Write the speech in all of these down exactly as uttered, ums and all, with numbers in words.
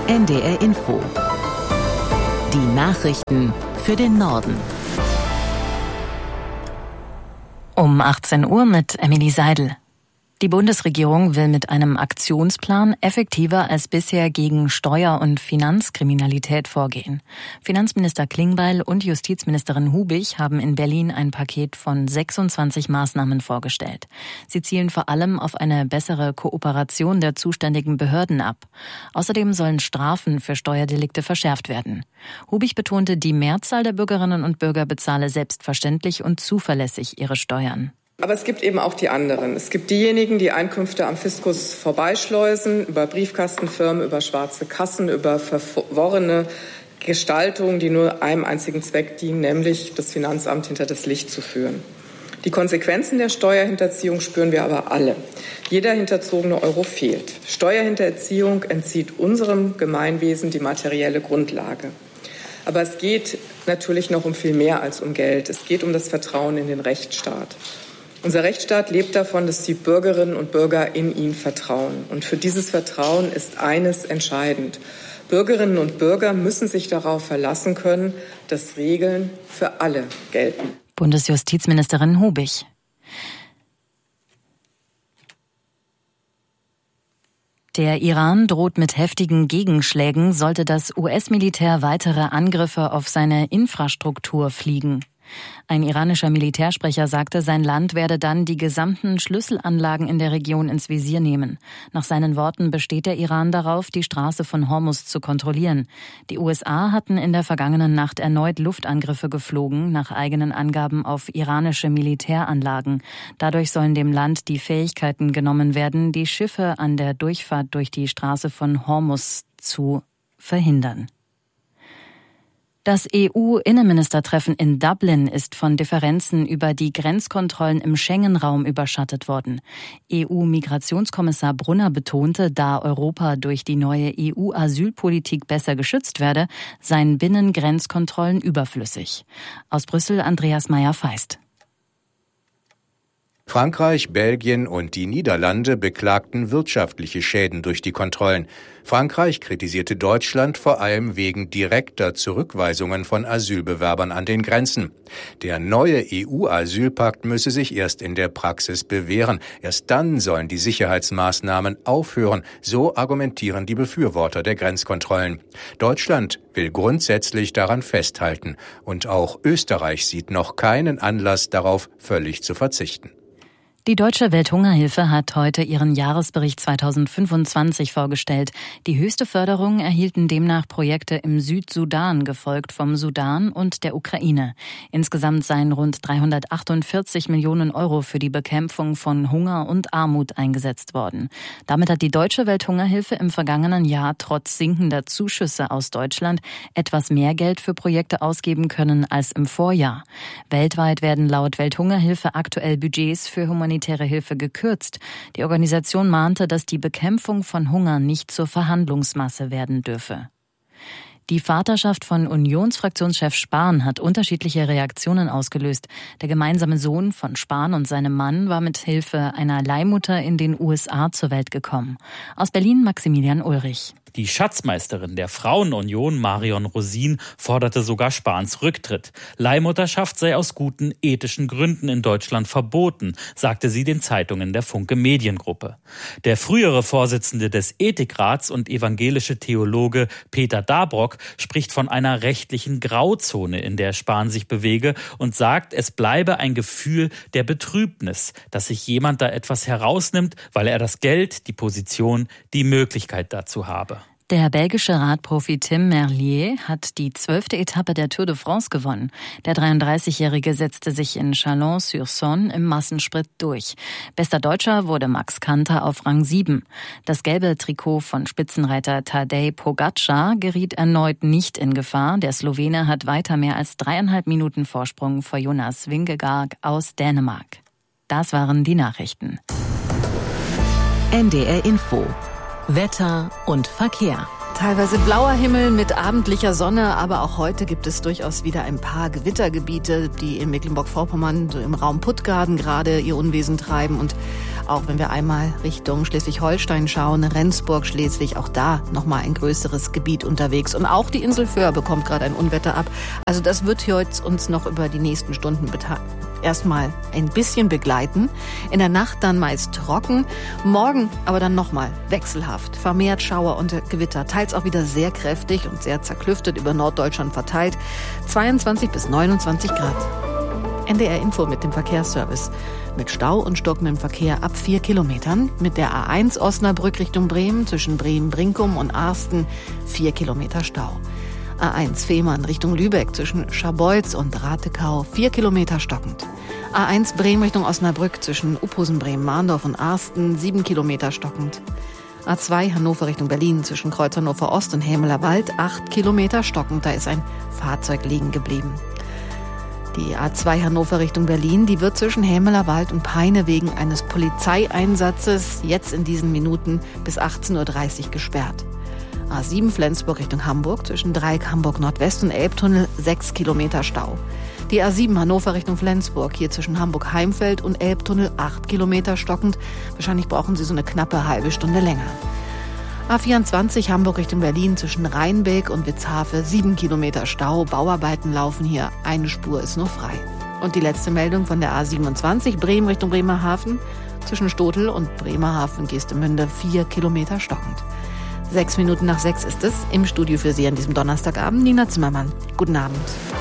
N D R Info. Die Nachrichten für den Norden. Um achtzehn Uhr mit Emily Seidel. Die Bundesregierung will mit einem Aktionsplan effektiver als bisher gegen Steuer- und Finanzkriminalität vorgehen. Finanzminister Klingbeil und Justizministerin Hubig haben in Berlin ein Paket von sechsundzwanzig Maßnahmen vorgestellt. Sie zielen vor allem auf eine bessere Kooperation der zuständigen Behörden ab. Außerdem sollen Strafen für Steuerdelikte verschärft werden. Hubig betonte, die Mehrzahl der Bürgerinnen und Bürger bezahle selbstverständlich und zuverlässig ihre Steuern. Aber es gibt eben auch die anderen. Es gibt diejenigen, die Einkünfte am Fiskus vorbeischleusen, über Briefkastenfirmen, über schwarze Kassen, über verworrene Gestaltungen, die nur einem einzigen Zweck dienen, nämlich das Finanzamt hinter das Licht zu führen. Die Konsequenzen der Steuerhinterziehung spüren wir aber alle. Jeder hinterzogene Euro fehlt. Steuerhinterziehung entzieht unserem Gemeinwesen die materielle Grundlage. Aber es geht natürlich noch um viel mehr als um Geld. Es geht um das Vertrauen in den Rechtsstaat. Unser Rechtsstaat lebt davon, dass die Bürgerinnen und Bürger in ihn vertrauen. Und für dieses Vertrauen ist eines entscheidend. Bürgerinnen und Bürger müssen sich darauf verlassen können, dass Regeln für alle gelten. Bundesjustizministerin Hubig. Der Iran droht mit heftigen Gegenschlägen, sollte das U S-Militär weitere Angriffe auf seine Infrastruktur fliegen. Ein iranischer Militärsprecher sagte, sein Land werde dann die gesamten Schlüsselanlagen in der Region ins Visier nehmen. Nach seinen Worten besteht der Iran darauf, die Straße von Hormuz zu kontrollieren. Die U S A hatten in der vergangenen Nacht erneut Luftangriffe geflogen, nach eigenen Angaben auf iranische Militäranlagen. Dadurch sollen dem Land die Fähigkeiten genommen werden, die Schiffe an der Durchfahrt durch die Straße von Hormuz zu verhindern. Das E U-Innenministertreffen in Dublin ist von Differenzen über die Grenzkontrollen im Schengen-Raum überschattet worden. E U-Migrationskommissar Brunner betonte, da Europa durch die neue E U-Asylpolitik besser geschützt werde, seien Binnengrenzkontrollen überflüssig. Aus Brüssel Andreas Meyer-Feist. Frankreich, Belgien und die Niederlande beklagten wirtschaftliche Schäden durch die Kontrollen. Frankreich kritisierte Deutschland vor allem wegen direkter Zurückweisungen von Asylbewerbern an den Grenzen. Der neue E U-Asylpakt müsse sich erst in der Praxis bewähren. Erst dann sollen die Sicherheitsmaßnahmen aufhören, so argumentieren die Befürworter der Grenzkontrollen. Deutschland will grundsätzlich daran festhalten. Und auch Österreich sieht noch keinen Anlass darauf, völlig zu verzichten. Die Deutsche Welthungerhilfe hat heute ihren Jahresbericht zweitausendfünfundzwanzig vorgestellt. Die höchste Förderung erhielten demnach Projekte im Südsudan, gefolgt vom Sudan und der Ukraine. Insgesamt seien rund dreihundertachtundvierzig Millionen Euro für die Bekämpfung von Hunger und Armut eingesetzt worden. Damit hat die Deutsche Welthungerhilfe im vergangenen Jahr trotz sinkender Zuschüsse aus Deutschland etwas mehr Geld für Projekte ausgeben können als im Vorjahr. Weltweit werden laut Welthungerhilfe aktuell Budgets für humanitäre humanitäre Hilfe gekürzt. Die Organisation mahnte, dass die Bekämpfung von Hunger nicht zur Verhandlungsmasse werden dürfe. Die Vaterschaft von Unionsfraktionschef Spahn hat unterschiedliche Reaktionen ausgelöst. Der gemeinsame Sohn von Spahn und seinem Mann war mit Hilfe einer Leihmutter in den U S A zur Welt gekommen. Aus Berlin Maximilian Ulrich. Die Schatzmeisterin der Frauenunion, Marion Rosin, forderte sogar Spahns Rücktritt. Leihmutterschaft sei aus guten ethischen Gründen in Deutschland verboten, sagte sie den Zeitungen der Funke Mediengruppe. Der frühere Vorsitzende des Ethikrats und evangelische Theologe Peter Dabrock spricht von einer rechtlichen Grauzone, in der Spahn sich bewege, und sagt, es bleibe ein Gefühl der Betrübnis, dass sich jemand da etwas herausnimmt, weil er das Geld, die Position, die Möglichkeit dazu habe. Der belgische Radprofi Tim Merlier hat die zwölfte Etappe der Tour de France gewonnen. Der dreiunddreißigjährige setzte sich in Chalon-sur-Saône im Massensprint durch. Bester Deutscher wurde Max Kanter auf Rang sieben. Das gelbe Trikot von Spitzenreiter Tadej Pogačar geriet erneut nicht in Gefahr. Der Slowene hat weiter mehr als dreieinhalb Minuten Vorsprung vor Jonas Vingegaard aus Dänemark. Das waren die Nachrichten. N D R Info. Wetter und Verkehr. Teilweise blauer Himmel mit abendlicher Sonne, aber auch heute gibt es durchaus wieder ein paar Gewittergebiete, die in Mecklenburg-Vorpommern im Raum Puttgarden gerade ihr Unwesen treiben. Und Auch wenn wir einmal Richtung Schleswig-Holstein schauen, Rendsburg, Schleswig, auch da nochmal ein größeres Gebiet unterwegs. Und auch die Insel Föhr bekommt gerade ein Unwetter ab. Also das wird hier heute uns noch über die nächsten Stunden beta- erstmal ein bisschen begleiten. In der Nacht dann meist trocken, morgen aber dann nochmal wechselhaft. Vermehrt Schauer und Gewitter, teils auch wieder sehr kräftig und sehr zerklüftet über Norddeutschland verteilt. zweiundzwanzig bis neunundzwanzig Grad. N D R Info mit dem Verkehrsservice. Mit Stau und stockendem Verkehr ab vier Kilometern. Mit der A eins Osnabrück Richtung Bremen zwischen Bremen-Brinkum und Arsten vier Kilometer Stau. A eins Fehmarn Richtung Lübeck zwischen Scharbeutz und Ratekau vier Kilometer stockend. A eins Bremen Richtung Osnabrück zwischen Uphusen, Bremen-Mahndorf und Arsten sieben Kilometer stockend. A zwei Hannover Richtung Berlin zwischen Kreuz Hannover Ost und Hämeler Wald acht Kilometer stockend. Da ist ein Fahrzeug liegen geblieben. Die A zwei Hannover Richtung Berlin, die wird zwischen Hämeler Wald und Peine wegen eines Polizeieinsatzes jetzt in diesen Minuten bis achtzehn Uhr dreißig gesperrt. A sieben Flensburg Richtung Hamburg zwischen Dreieck Hamburg Nordwest und Elbtunnel sechs Kilometer Stau. Die A sieben Hannover Richtung Flensburg, hier zwischen Hamburg-Heimfeld und Elbtunnel acht Kilometer stockend. Wahrscheinlich brauchen Sie so eine knappe halbe Stunde länger. A vierundzwanzig Hamburg Richtung Berlin zwischen Rheinbeck und Witzhafe sieben Kilometer Stau. Bauarbeiten laufen hier, eine Spur ist nur frei. Und die letzte Meldung von der A siebenundzwanzig Bremen Richtung Bremerhaven zwischen Stotel und Bremerhaven-Geestemünde vier Kilometer stockend. Sechs Minuten nach sechs ist es. Im Studio für Sie an diesem Donnerstagabend Nina Zimmermann. Guten Abend.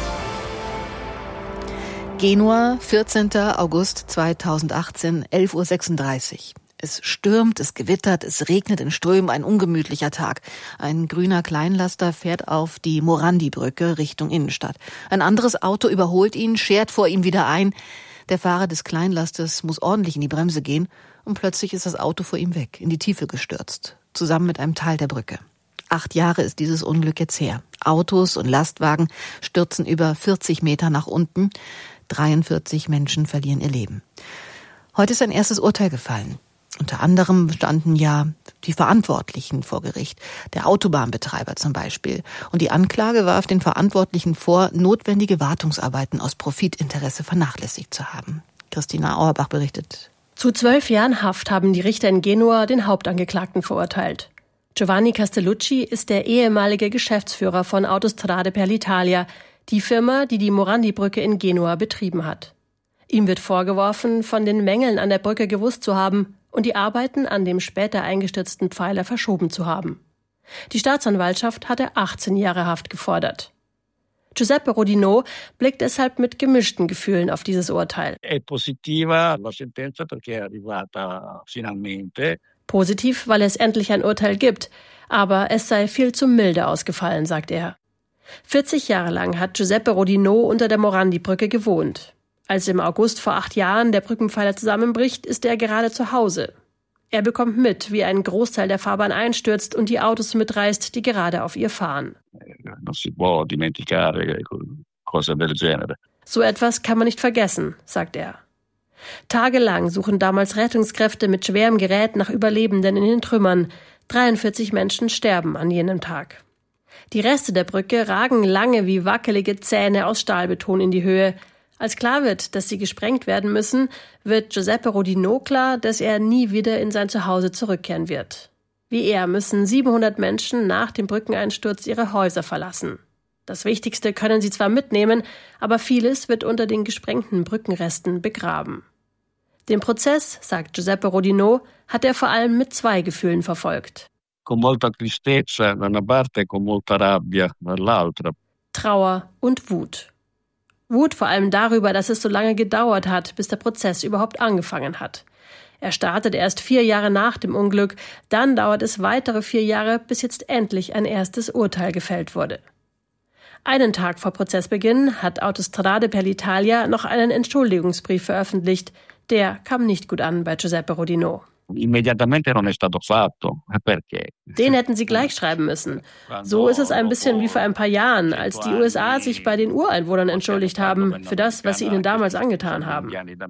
Genua, vierzehnten August zweitausendachtzehn, elf Uhr sechsunddreißig. Es stürmt, es gewittert, es regnet in Strömen, ein ungemütlicher Tag. Ein grüner Kleinlaster fährt auf die Morandi-Brücke Richtung Innenstadt. Ein anderes Auto überholt ihn, schert vor ihm wieder ein. Der Fahrer des Kleinlasters muss ordentlich in die Bremse gehen und plötzlich ist das Auto vor ihm weg, in die Tiefe gestürzt, zusammen mit einem Teil der Brücke. Acht Jahre ist dieses Unglück jetzt her. Autos und Lastwagen stürzen über vierzig Meter nach unten. dreiundvierzig Menschen verlieren ihr Leben. Heute ist ein erstes Urteil gefallen. Unter anderem standen ja die Verantwortlichen vor Gericht, der Autobahnbetreiber zum Beispiel. Und die Anklage warf den Verantwortlichen vor, notwendige Wartungsarbeiten aus Profitinteresse vernachlässigt zu haben. Christina Auerbach berichtet. Zu zwölf Jahren Haft haben die Richter in Genua den Hauptangeklagten verurteilt. Giovanni Castellucci ist der ehemalige Geschäftsführer von Autostrade per l'Italia, die Firma, die die Morandi-Brücke in Genua betrieben hat. Ihm wird vorgeworfen, von den Mängeln an der Brücke gewusst zu haben und die Arbeiten an dem später eingestürzten Pfeiler verschoben zu haben. Die Staatsanwaltschaft hatte achtzehn Jahre Haft gefordert. Giuseppe Rodino blickt deshalb mit gemischten Gefühlen auf dieses Urteil. Positiv, weil es endlich ein Urteil gibt, aber es sei viel zu milde ausgefallen, sagt er. vierzig Jahre lang hat Giuseppe Rodino unter der Morandi-Brücke gewohnt. Als im August vor acht Jahren der Brückenpfeiler zusammenbricht, ist er gerade zu Hause. Er bekommt mit, wie ein Großteil der Fahrbahn einstürzt und die Autos mitreißt, die gerade auf ihr fahren. So etwas kann man nicht vergessen, sagt er. Tagelang suchen damals Rettungskräfte mit schwerem Gerät nach Überlebenden in den Trümmern. dreiundvierzig Menschen sterben an jenem Tag. Die Reste der Brücke ragen lange wie wackelige Zähne aus Stahlbeton in die Höhe. Als klar wird, dass sie gesprengt werden müssen, wird Giuseppe Rodino klar, dass er nie wieder in sein Zuhause zurückkehren wird. Wie er müssen siebenhundert Menschen nach dem Brückeneinsturz ihre Häuser verlassen. Das Wichtigste können sie zwar mitnehmen, aber vieles wird unter den gesprengten Brückenresten begraben. Den Prozess, sagt Giuseppe Rodino, hat er vor allem mit zwei Gefühlen verfolgt. Trauer und Wut. Wut vor allem darüber, dass es so lange gedauert hat, bis der Prozess überhaupt angefangen hat. Er startet erst vier Jahre nach dem Unglück, dann dauert es weitere vier Jahre, bis jetzt endlich ein erstes Urteil gefällt wurde. Einen Tag vor Prozessbeginn hat Autostrade per l'Italia noch einen Entschuldigungsbrief veröffentlicht. Der kam nicht gut an bei Giuseppe Rodino. Den hätten sie gleich schreiben müssen. So ist es ein bisschen wie vor ein paar Jahren, als die U S A sich bei den Ureinwohnern entschuldigt haben für das, was sie ihnen damals angetan haben.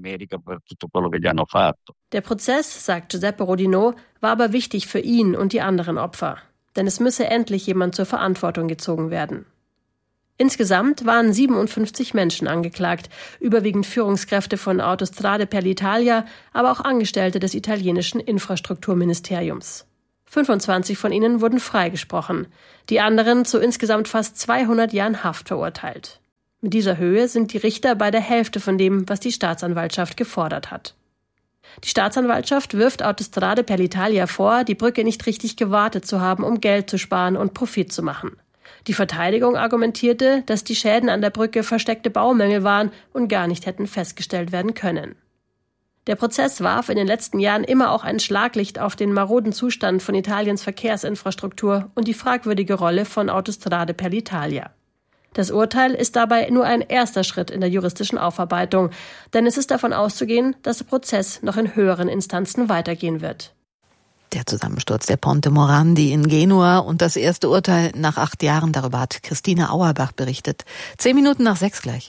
Der Prozess, sagt Giuseppe Rodino, war aber wichtig für ihn und die anderen Opfer. Denn es müsse endlich jemand zur Verantwortung gezogen werden. Insgesamt waren siebenundfünfzig Menschen angeklagt, überwiegend Führungskräfte von Autostrade per l'Italia, aber auch Angestellte des italienischen Infrastrukturministeriums. fünfundzwanzig von ihnen wurden freigesprochen, die anderen zu insgesamt fast zweihundert Jahren Haft verurteilt. Mit dieser Höhe sind die Richter bei der Hälfte von dem, was die Staatsanwaltschaft gefordert hat. Die Staatsanwaltschaft wirft Autostrade per l'Italia vor, die Brücke nicht richtig gewartet zu haben, um Geld zu sparen und Profit zu machen. Die Verteidigung argumentierte, dass die Schäden an der Brücke versteckte Baumängel waren und gar nicht hätten festgestellt werden können. Der Prozess warf in den letzten Jahren immer auch ein Schlaglicht auf den maroden Zustand von Italiens Verkehrsinfrastruktur und die fragwürdige Rolle von Autostrade per l'Italia. Das Urteil ist dabei nur ein erster Schritt in der juristischen Aufarbeitung, denn es ist davon auszugehen, dass der Prozess noch in höheren Instanzen weitergehen wird. Der Zusammensturz der Ponte Morandi in Genua und das erste Urteil nach acht Jahren, darüber hat Christine Auerbach berichtet. Zehn Minuten nach sechs gleich.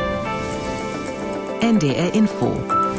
N D R Info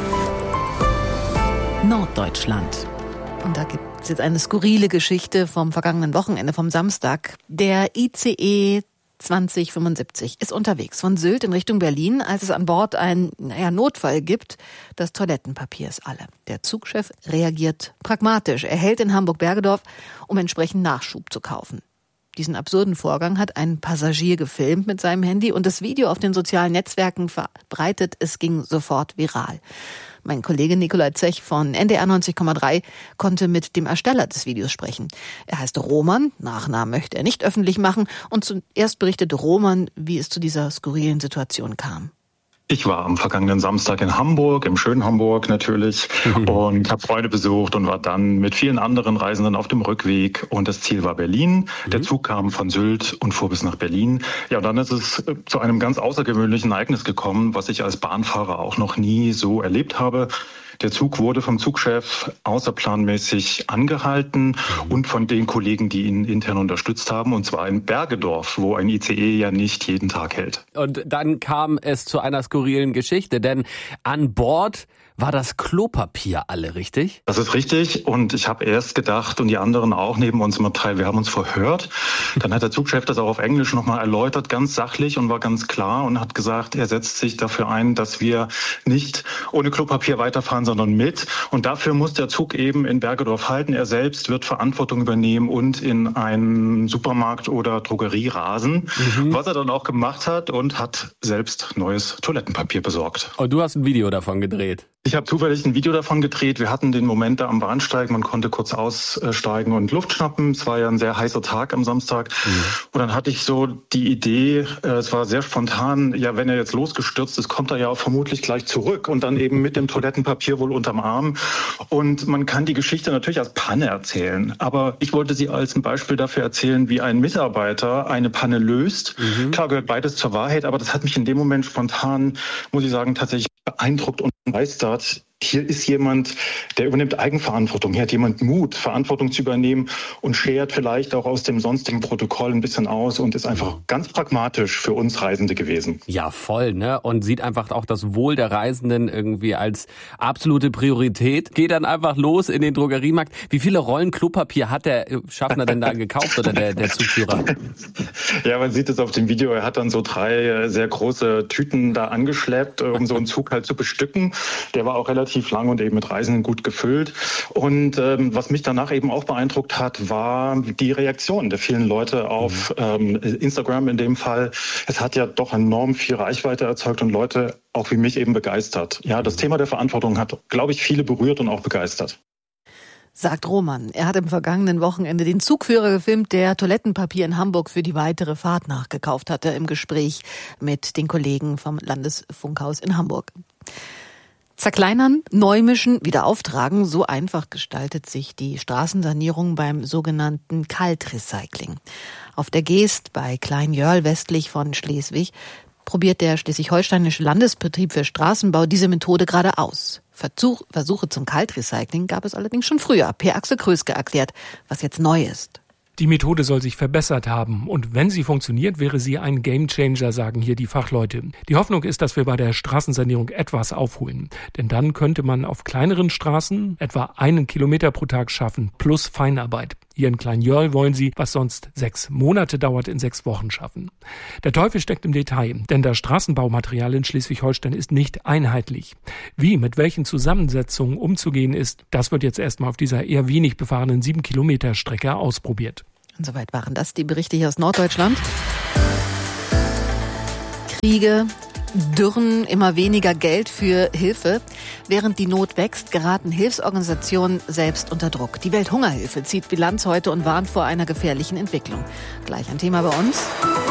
Norddeutschland. Und da gibt es jetzt eine skurrile Geschichte vom vergangenen Wochenende, vom Samstag. Der I C E zwanzig fünfundsiebzig ist unterwegs von Sylt in Richtung Berlin, als es an Bord einen naja, Notfall gibt. Das Toilettenpapier ist alle. Der Zugchef reagiert pragmatisch. Er hält in Hamburg-Bergedorf, um entsprechend Nachschub zu kaufen. Diesen absurden Vorgang hat ein Passagier gefilmt mit seinem Handy und das Video auf den sozialen Netzwerken verbreitet. Es ging sofort viral. Mein Kollege Nikolai Zech von N D R neunzig Komma drei konnte mit dem Ersteller des Videos sprechen. Er heißt Roman, Nachnamen möchte er nicht öffentlich machen. Und zuerst berichtete Roman, wie es zu dieser skurrilen Situation kam. Ich war am vergangenen Samstag in Hamburg, im schönen Hamburg natürlich, und habe Freunde besucht und war dann mit vielen anderen Reisenden auf dem Rückweg. Und das Ziel war Berlin. Der Zug kam von Sylt und fuhr bis nach Berlin. Ja, und dann ist es zu einem ganz außergewöhnlichen Ereignis gekommen, was ich als Bahnfahrer auch noch nie so erlebt habe. Der Zug wurde vom Zugchef außerplanmäßig angehalten und von den Kollegen, die ihn intern unterstützt haben, und zwar in Bergedorf, wo ein I C E ja nicht jeden Tag hält. Und dann kam es zu einer skurrilen Geschichte, denn an Bord war das Klopapier alle, richtig? Das ist richtig, und ich habe erst gedacht, und die anderen auch neben uns im Abteil, wir haben uns verhört. Dann hat der Zugchef das auch auf Englisch nochmal erläutert, ganz sachlich und war ganz klar und hat gesagt, er setzt sich dafür ein, dass wir nicht ohne Klopapier weiterfahren, sondern mit. Und dafür muss der Zug eben in Bergedorf halten. Er selbst wird Verantwortung übernehmen und in einen Supermarkt oder Drogerie rasen, mhm. was er dann auch gemacht hat, und hat selbst neues Toilettenpapier besorgt. Und du hast ein Video davon gedreht? Ich habe zufällig ein Video davon gedreht. Wir hatten den Moment da am Bahnsteig. Man konnte kurz aussteigen und Luft schnappen. Es war ja ein sehr heißer Tag am Samstag. Mhm. Und dann hatte ich so die Idee, äh, es war sehr spontan, ja, wenn er jetzt losgestürzt ist, kommt er ja auch vermutlich gleich zurück und dann eben mit dem Toilettenpapier wohl unterm Arm. Und man kann die Geschichte natürlich als Panne erzählen. Aber ich wollte sie als ein Beispiel dafür erzählen, wie ein Mitarbeiter eine Panne löst. Mhm. Klar gehört beides zur Wahrheit, aber das hat mich in dem Moment spontan, muss ich sagen, tatsächlich beeindruckt und begeistert. Hier ist jemand, der übernimmt Eigenverantwortung. Hier hat jemand Mut, Verantwortung zu übernehmen und schert vielleicht auch aus dem sonstigen Protokoll ein bisschen aus und ist einfach ganz pragmatisch für uns Reisende gewesen. Ja, voll, ne? Und sieht einfach auch das Wohl der Reisenden irgendwie als absolute Priorität. Geht dann einfach los in den Drogeriemarkt. Wie viele Rollen Klopapier hat der Schaffner denn da gekauft oder der, der Zugführer? Ja, man sieht es auf dem Video. Er hat dann so drei sehr große Tüten da angeschleppt, um so einen Zug halt zu bestücken. Der war auch relativ lang und eben mit Reisenden gut gefüllt. Und ähm, was mich danach eben auch beeindruckt hat, war die Reaktion der vielen Leute auf mhm. ähm, Instagram in dem Fall. Es hat ja doch enorm viel Reichweite erzeugt und Leute auch wie mich eben begeistert. Ja, das Thema der Verantwortung hat, glaube ich, viele berührt und auch begeistert. Sagt Roman. Er hat am vergangenen Wochenende den Zugführer gefilmt, der Toilettenpapier in Hamburg für die weitere Fahrt nachgekauft hatte, im Gespräch mit den Kollegen vom Landesfunkhaus in Hamburg. Zerkleinern, neumischen, wieder auftragen, so einfach gestaltet sich die Straßensanierung beim sogenannten Kaltrecycling. Auf der Geest bei Kleinjörl westlich von Schleswig probiert der Schleswig-Holsteinische Landesbetrieb für Straßenbau diese Methode gerade aus. Versuch, Versuche zum Kaltrecycling gab es allerdings schon früher. Per Axel Kröske erklärt, was jetzt neu ist. Die Methode soll sich verbessert haben und wenn sie funktioniert, wäre sie ein Gamechanger, sagen hier die Fachleute. Die Hoffnung ist, dass wir bei der Straßensanierung etwas aufholen. Denn dann könnte man auf kleineren Straßen etwa einen Kilometer pro Tag schaffen, plus Feinarbeit. Hier in Kleinjörl wollen sie, was sonst sechs Monate dauert, in sechs Wochen schaffen. Der Teufel steckt im Detail, denn das Straßenbaumaterial in Schleswig-Holstein ist nicht einheitlich. Wie, mit welchen Zusammensetzungen umzugehen ist, das wird jetzt erstmal auf dieser eher wenig befahrenen sieben Kilometer Strecke ausprobiert. Und soweit waren das die Berichte hier aus Norddeutschland. Kriege, Dürren, immer weniger Geld für Hilfe. Während die Not wächst, geraten Hilfsorganisationen selbst unter Druck. Die Welthungerhilfe zieht Bilanz heute und warnt vor einer gefährlichen Entwicklung. Gleich ein Thema bei uns.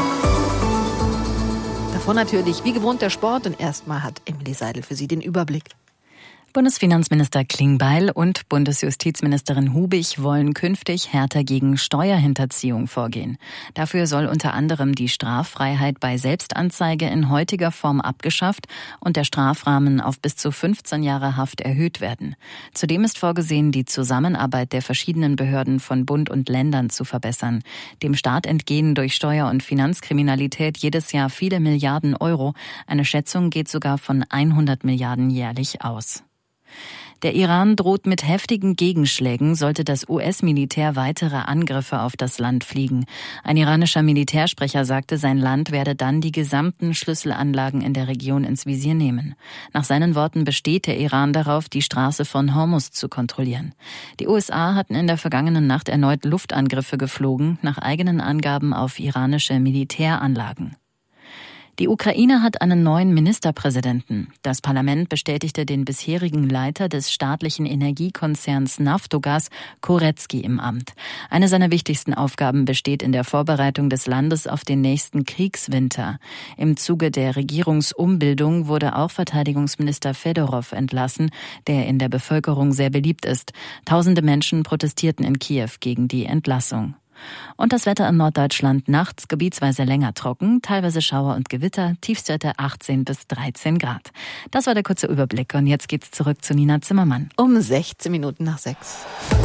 Davon natürlich, wie gewohnt, der Sport. Und erstmal hat Emily Seidel für Sie den Überblick. Bundesfinanzminister Klingbeil und Bundesjustizministerin Hubig wollen künftig härter gegen Steuerhinterziehung vorgehen. Dafür soll unter anderem die Straffreiheit bei Selbstanzeige in heutiger Form abgeschafft und der Strafrahmen auf bis zu fünfzehn Jahre Haft erhöht werden. Zudem ist vorgesehen, die Zusammenarbeit der verschiedenen Behörden von Bund und Ländern zu verbessern. Dem Staat entgehen durch Steuer- und Finanzkriminalität jedes Jahr viele Milliarden Euro. Eine Schätzung geht sogar von hundert Milliarden jährlich aus. Der Iran droht mit heftigen Gegenschlägen, sollte das U S-Militär weitere Angriffe auf das Land fliegen. Ein iranischer Militärsprecher sagte, sein Land werde dann die gesamten Schlüsselanlagen in der Region ins Visier nehmen. Nach seinen Worten besteht der Iran darauf, die Straße von Hormuz zu kontrollieren. Die U S A hatten in der vergangenen Nacht erneut Luftangriffe geflogen, nach eigenen Angaben auf iranische Militäranlagen. Die Ukraine hat einen neuen Ministerpräsidenten. Das Parlament bestätigte den bisherigen Leiter des staatlichen Energiekonzerns Naftogaz, Koretski, im Amt. Eine seiner wichtigsten Aufgaben besteht in der Vorbereitung des Landes auf den nächsten Kriegswinter. Im Zuge der Regierungsumbildung wurde auch Verteidigungsminister Fedorov entlassen, der in der Bevölkerung sehr beliebt ist. Tausende Menschen protestierten in Kiew gegen die Entlassung. Und das Wetter in Norddeutschland: nachts gebietsweise länger trocken, teilweise Schauer und Gewitter, Tiefstwerte achtzehn bis dreizehn Grad. Das war der kurze Überblick und jetzt geht's zurück zu Nina Zimmermann. Um sechzehn Minuten nach sechs.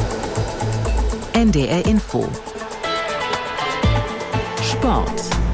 N D R Info. Sport.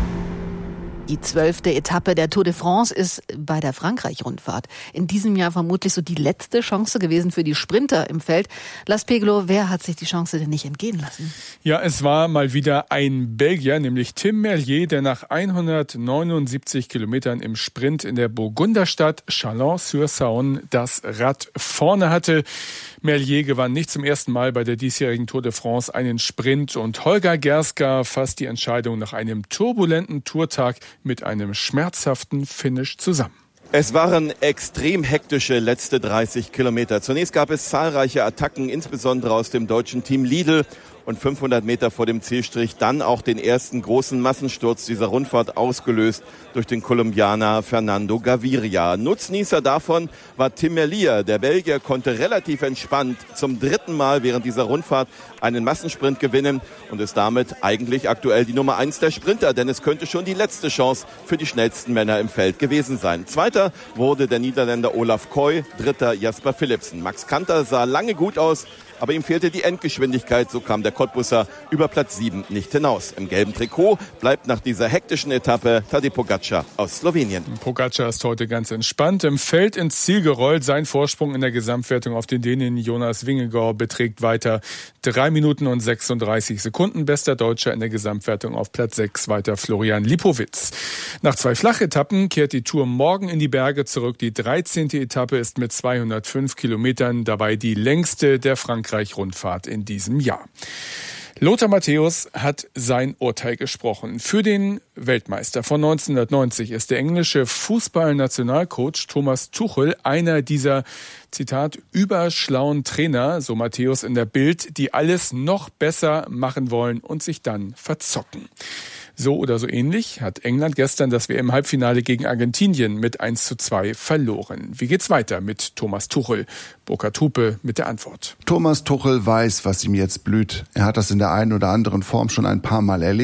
Die zwölfte Etappe der Tour de France ist bei der Frankreich-Rundfahrt in diesem Jahr vermutlich so die letzte Chance gewesen für die Sprinter im Feld. Las Peglo, wer hat sich die Chance denn nicht entgehen lassen? Ja, es war mal wieder ein Belgier, nämlich Tim Merlier, der nach hundertneunundsiebzig Kilometern im Sprint in der Burgunderstadt Chalon-sur-Saône das Rad vorne hatte. Merlier gewann nicht zum ersten Mal bei der diesjährigen Tour de France einen Sprint und Holger Gerska fasst die Entscheidung nach einem turbulenten Tourtag mit einem schmerzhaften Finish zusammen. Es waren extrem hektische letzte dreißig Kilometer. Zunächst gab es zahlreiche Attacken, insbesondere aus dem deutschen Team Lidl. Und fünfhundert Meter vor dem Zielstrich dann auch den ersten großen Massensturz dieser Rundfahrt, ausgelöst durch den Kolumbianer Fernando Gaviria. Nutznießer davon war Tim Merlier. Der Belgier konnte relativ entspannt zum dritten Mal während dieser Rundfahrt einen Massensprint gewinnen und ist damit eigentlich aktuell die Nummer eins der Sprinter, denn es könnte schon die letzte Chance für die schnellsten Männer im Feld gewesen sein. Zweiter wurde der Niederländer Olaf Koy, dritter Jasper Philipsen. Max Kanter sah lange gut aus, aber ihm fehlte die Endgeschwindigkeit, so kam der Cottbusser über Platz sieben nicht hinaus. Im gelben Trikot bleibt nach dieser hektischen Etappe Tadej Pogačar aus Slowenien. Pogačar ist heute ganz entspannt im Feld ins Ziel gerollt. Sein Vorsprung in der Gesamtwertung auf den Dänen Jonas Vingegaard beträgt weiter drei Minuten und sechsunddreißig Sekunden. Bester Deutscher in der Gesamtwertung auf Platz sechs, weiter Florian Lipowitz. Nach zwei Flachetappen kehrt die Tour morgen in die Berge zurück. Die dreizehnte Etappe ist mit zweihundertfünf Kilometern dabei die längste der Frankreich-Rundfahrt in diesem Jahr. Lothar Matthäus hat sein Urteil gesprochen. Für den Weltmeister von neunzehnhundertneunzig ist der englische Fußball-Nationalcoach Thomas Tuchel einer dieser, Zitat, überschlauen Trainer, so Matthäus in der Bild, die alles noch besser machen wollen und sich dann verzocken. So oder so ähnlich hat England gestern das W M-Halbfinale gegen Argentinien mit eins zu zwei verloren. Wie geht's weiter mit Thomas Tuchel? Burkhard Hupe mit der Antwort. Thomas Tuchel weiß, was ihm jetzt blüht. Er hat das in der einen oder anderen Form schon ein paar Mal erlebt.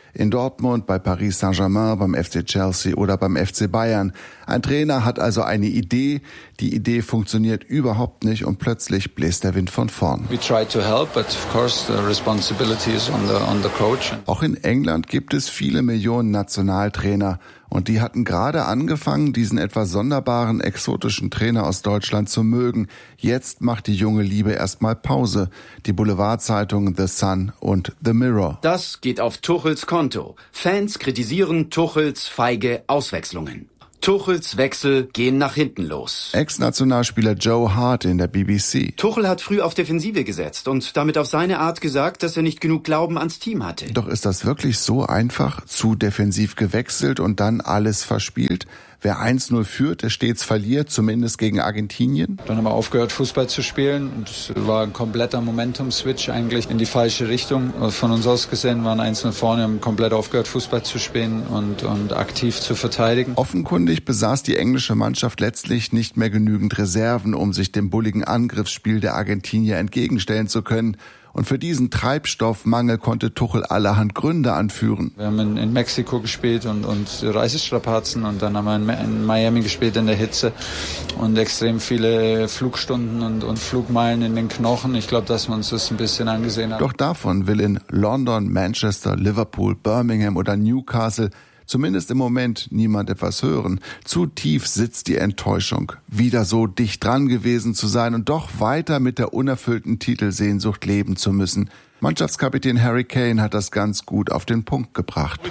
In Dortmund, bei Paris Saint-Germain, beim F C Chelsea oder beim F C Bayern. Ein Trainer hat also eine Idee, die Idee funktioniert überhaupt nicht und plötzlich bläst der Wind von vorn. We try to help, but of course the responsibility is on the, on the coach. Auch in England gibt es viele Millionen Nationaltrainer. Und die hatten gerade angefangen, diesen etwas sonderbaren, exotischen Trainer aus Deutschland zu mögen. Jetzt macht die junge Liebe erstmal Pause. Die Boulevardzeitungen The Sun und The Mirror. Das geht auf Tuchels Konto. Fans kritisieren Tuchels feige Auswechslungen. Tuchels Wechsel gehen nach hinten los. Ex-Nationalspieler Joe Hart in der B B C. Tuchel hat früh auf Defensive gesetzt und damit auf seine Art gesagt, dass er nicht genug Glauben ans Team hatte. Doch ist das wirklich so einfach? Zu defensiv gewechselt und dann alles verspielt? Wer eins null führt, der stets verliert, zumindest gegen Argentinien. Dann haben wir aufgehört, Fußball zu spielen. Und es war ein kompletter Momentum-Switch eigentlich in die falsche Richtung. Von uns aus gesehen waren eins null vorne, haben komplett aufgehört, Fußball zu spielen und, und aktiv zu verteidigen. Offenkundig besaß die englische Mannschaft letztlich nicht mehr genügend Reserven, um sich dem bulligen Angriffsspiel der Argentinier entgegenstellen zu können. Und für diesen Treibstoffmangel konnte Tuchel allerhand Gründe anführen. Wir haben in, in Mexiko gespielt und, und Reisestrapazen und dann haben wir in, in Miami gespielt in der Hitze und extrem viele Flugstunden und, und Flugmeilen in den Knochen. Ich glaube, dass wir uns das ein bisschen angesehen haben. Doch davon will in London, Manchester, Liverpool, Birmingham oder Newcastle zumindest im Moment niemand etwas hören. Zu tief sitzt die Enttäuschung, wieder so dicht dran gewesen zu sein und doch weiter mit der unerfüllten Titelsehnsucht leben zu müssen. Mannschaftskapitän Harry Kane hat das ganz gut auf den Punkt gebracht.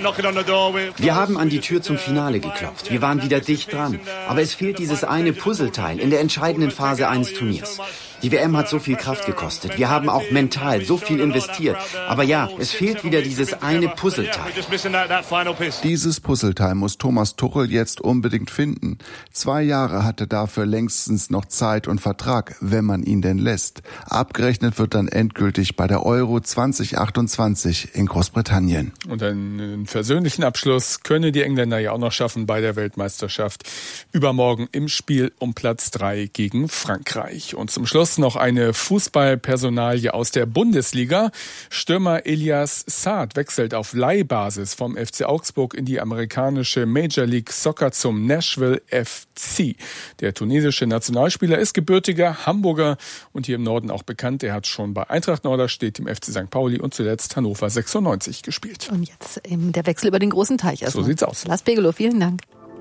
Wir haben an die Tür zum Finale geklopft. Wir waren wieder dicht dran. Aber es fehlt dieses eine Puzzleteil in der entscheidenden Phase eines Turniers. Die W M hat so viel Kraft gekostet. Wir haben auch mental so viel investiert. Aber ja, es fehlt wieder dieses eine Puzzleteil. Dieses Puzzleteil muss Thomas Tuchel jetzt unbedingt finden. Zwei Jahre hat er dafür längstens noch Zeit und Vertrag, wenn man ihn denn lässt. Abgerechnet wird dann endgültig bei der Euro zwanzig achtundzwanzig in Großbritannien. Und einen versöhnlichen Abschluss können die Engländer ja auch noch schaffen bei der Weltmeisterschaft. Übermorgen im Spiel um Platz drei gegen Frankreich. Und zum Schluss noch eine Fußballpersonalie aus der Bundesliga. Stürmer Elias Saad wechselt auf Leihbasis vom F C Augsburg in die amerikanische Major League Soccer zum Nashville F C. Der tunesische Nationalspieler ist gebürtiger Hamburger und hier im Norden auch bekannt. Er hat schon bei Eintracht Norderstedt, dem F C Sankt Pauli und zuletzt Hannover sechsundneunzig gespielt. Und jetzt eben der Wechsel über den großen Teich erstmal. So sieht's aus. Lars Begelow, vielen Dank.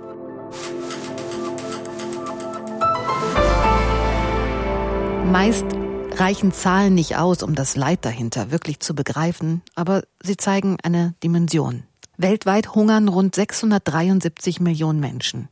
Meist reichen Zahlen nicht aus, um das Leid dahinter wirklich zu begreifen, aber sie zeigen eine Dimension. Weltweit hungern rund sechshundertdreiundsiebzig Millionen Menschen.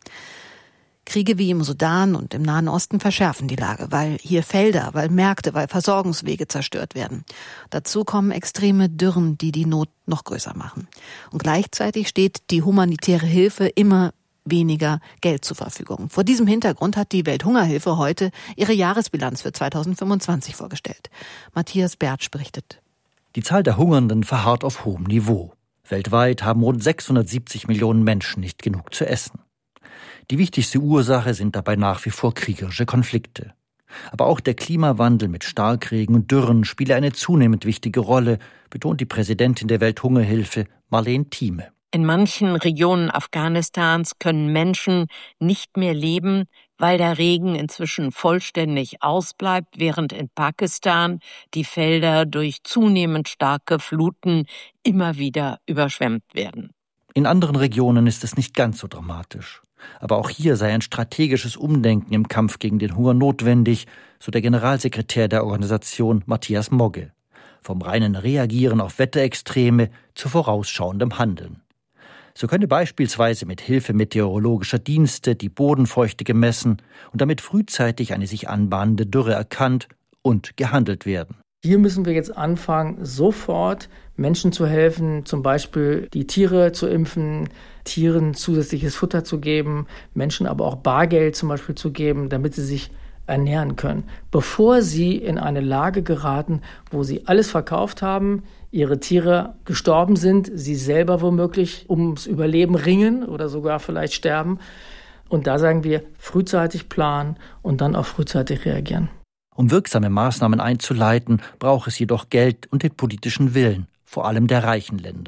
Kriege wie im Sudan und im Nahen Osten verschärfen die Lage, weil hier Felder, weil Märkte, weil Versorgungswege zerstört werden. Dazu kommen extreme Dürren, die die Not noch größer machen. Und gleichzeitig steht die humanitäre Hilfe immer weniger Geld zur Verfügung. Vor diesem Hintergrund hat die Welthungerhilfe heute ihre Jahresbilanz für zweitausendfünfundzwanzig vorgestellt. Matthias Bertsch berichtet. Die Zahl der Hungernden verharrt auf hohem Niveau. Weltweit haben rund sechshundertsiebzig Millionen Menschen nicht genug zu essen. Die wichtigste Ursache sind dabei nach wie vor kriegerische Konflikte. Aber auch der Klimawandel mit Starkregen und Dürren spiele eine zunehmend wichtige Rolle, betont die Präsidentin der Welthungerhilfe, Marlene Thieme. In manchen Regionen Afghanistans können Menschen nicht mehr leben, weil der Regen inzwischen vollständig ausbleibt, während in Pakistan die Felder durch zunehmend starke Fluten immer wieder überschwemmt werden. In anderen Regionen ist es nicht ganz so dramatisch. Aber auch hier sei ein strategisches Umdenken im Kampf gegen den Hunger notwendig, so der Generalsekretär der Organisation Matthias Mogge. Vom reinen Reagieren auf Wetterextreme zu vorausschauendem Handeln. So könne beispielsweise mit Hilfe meteorologischer Dienste die Bodenfeuchte gemessen und damit frühzeitig eine sich anbahnende Dürre erkannt und gehandelt werden. Hier müssen wir jetzt anfangen, sofort Menschen zu helfen, zum Beispiel die Tiere zu impfen, Tieren zusätzliches Futter zu geben, Menschen aber auch Bargeld zum Beispiel zu geben, damit sie sich ernähren können, bevor sie in eine Lage geraten, wo sie alles verkauft haben, ihre Tiere gestorben sind, sie selber womöglich ums Überleben ringen oder sogar vielleicht sterben. Und da sagen wir, frühzeitig planen und dann auch frühzeitig reagieren. Um wirksame Maßnahmen einzuleiten, braucht es jedoch Geld und den politischen Willen, vor allem der reichen Länder.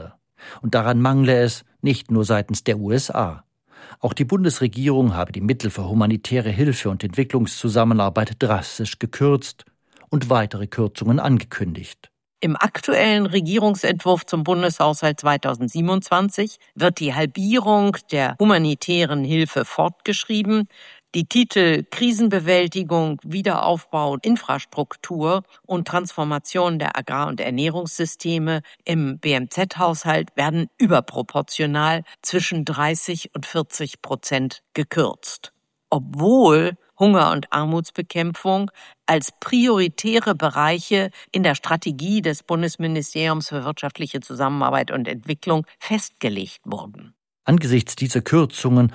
Und daran mangle es nicht nur seitens der U S A. Auch die Bundesregierung habe die Mittel für humanitäre Hilfe und Entwicklungszusammenarbeit drastisch gekürzt und weitere Kürzungen angekündigt. Im aktuellen Regierungsentwurf zum Bundeshaushalt zweitausendsiebenundzwanzig wird die Halbierung der humanitären Hilfe fortgeschrieben. Die Titel Krisenbewältigung, Wiederaufbau, Infrastruktur und Transformation der Agrar- und Ernährungssysteme im B M Z-Haushalt werden überproportional zwischen dreißig und vierzig Prozent gekürzt. Obwohl Hunger- und Armutsbekämpfung als prioritäre Bereiche in der Strategie des Bundesministeriums für wirtschaftliche Zusammenarbeit und Entwicklung festgelegt wurden. Angesichts dieser Kürzungen